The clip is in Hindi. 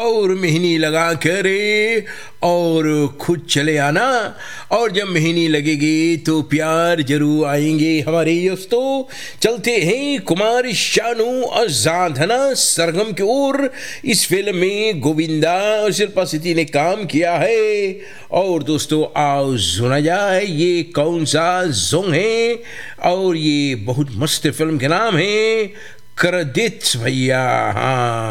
और मेहंदी लगा कर और खुद चले आना, और जब मेहंदी लगेगी तो प्यार जरूर आएंगे हमारे दोस्तों। चलते हैं कुमार शानू और साधना सरगम की ओर। इस फिल्म में गोविंदा और शिल्पा शेट्टी ने काम किया है। और दोस्तों आओ सुना जाए ये कौन सा सॉन्ग है, और ये बहुत मस्त फिल्म के नाम है कर देत भैया। हाँ।